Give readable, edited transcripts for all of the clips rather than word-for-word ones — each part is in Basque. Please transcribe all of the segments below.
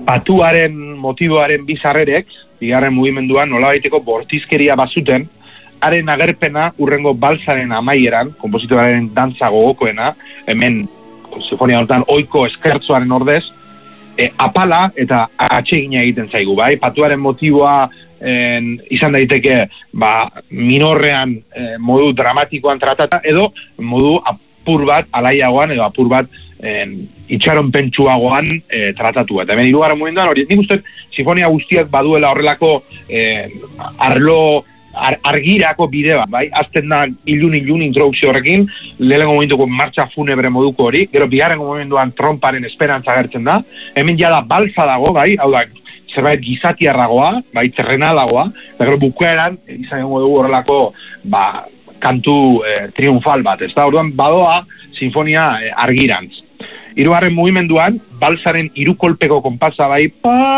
patuaren motiboaren bizarrerek, bigarren mugimenduan nolabaiteko bortizkeria bazuten, haren agerpena urrengo balsaren amaieran, konpositorearen dantza gogokoena, hemen sinfonia honetan ohiko eskertzoaren ordez, apala eta atsegina egiten zaigu, bai? Patuaren motiboa izan daiteke minorrean modu dramatikoan tratata, edo modu apur bat alaiagoan edo apur bat itxaron pentsuagoan tratatu. Eta hemen hirugarren momentuan hori, nik uste sinfonia guztiak baduela horrelako arlo argirako bide bat, bai? Azten da ilun introdukzio horrekin, lehenengo momentuko martxa funebre moduko hori, gero bigarrengo momentuan tromparen esperantza agertzen da, hemen jada balsa dago, bai? Hau da, zerbait gizatiarragoa, bai, terrenalagoa, eta gero bukaeran izango dugu horrelako kantu triunfal bat, ez da? Orduan badoa sinfonia argirantz. Hirugarren mugimenduan, balsaren hirukolpeko konpasa bai,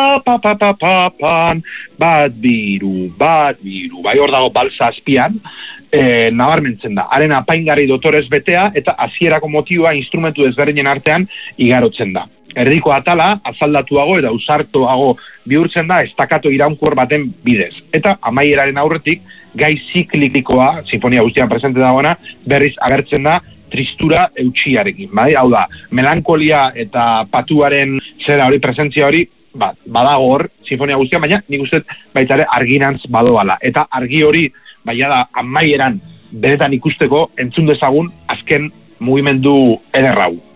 pan, bat biru, bai hor dago balsa azpian, nabarmentzen da. Haren apaingarri dotorez betea eta hasierako motiboa instrumentu desberdinen artean igarotzen da. Erdiko atala, azaldatuago eta usartuago bihurtzen da estakato iraunkor baten bidez. Eta amaieraren aurretik, gai ziklikoa, sinfonia guztian presente dagoena, berriz agertzen da tristura eutxiarekin, bai? Hau da, melankolia eta patuaren zera hori, presentzia hori, badago hor, sinfonia guztian, baina nik uste baita ere arginantz badoala. Eta argi hori, baina da, amaieran benetan ikusteko entzun dezagun azken mugimendu ederrau.